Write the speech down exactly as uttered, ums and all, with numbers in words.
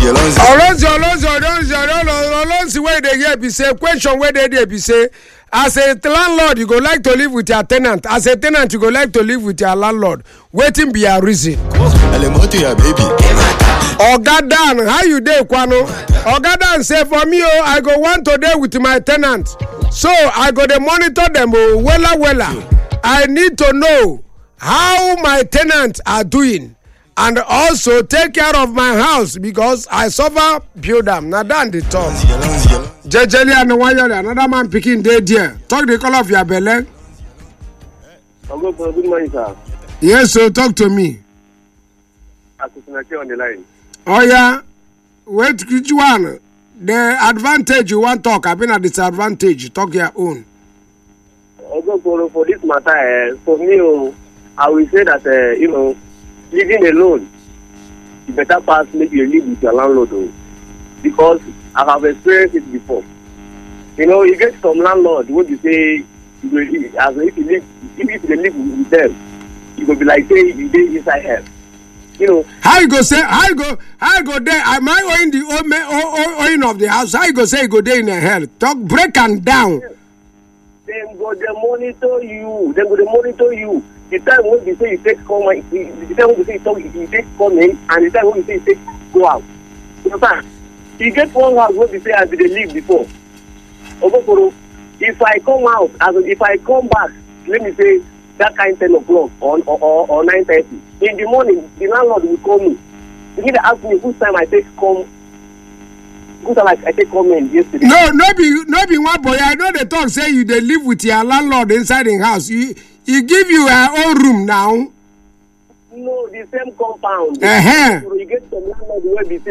Alonso, Alonso, Alonso, Alonso, where they hear be say question where they dey be say as a landlord you go like to live with your tenant, as a tenant you go like to live with your landlord. Waiting be a reason. Oga Dan, how you dey Kwano? Oga Dan say for me oh I go want to dey with my tenant, so I go dey monitor them oh wella wella. I need to know how my tenants are doing. And also take care of my house because I suffer build them. Now dan the talk. Jejeli and another man picking day there. Talk the color of your belly. Good morning, sir. Yes, so talk to me. On the line. Oh yeah. Wait, which one? The advantage you want to talk, I've been a disadvantage. Talk your own. For this matter, uh, for me, I will say that uh, you know. Living alone, you better pass maybe you live with your landlord, though, because I have experienced it before. You know, you get some landlord when you say you will, as if you live, if you live with them, you will be like say you live inside hell. You know. How you go say? How you go? How you go there? Am I owning the owning of the house? How you go say you go there in a hell? Talk break and down. Them go they monitor you. Them go they monitor you. The time when you say you take come, the time when you say you talk, you take come in, and the time when you say you take go out. You understand? You get one house where you say I did live before. Ogokoro, if I come out, as if I come back, let me say that kind ten o'clock or or, or, or nine thirty. In the morning, the landlord will call me. He will ask me whose time I take come. Whose time I, I take come in yesterday. No, no be no be one boy. I know the talk say you they live with your landlord inside the house. You. He give you your own room now. No, the same compound. Uh-huh. So you get some landlord where they say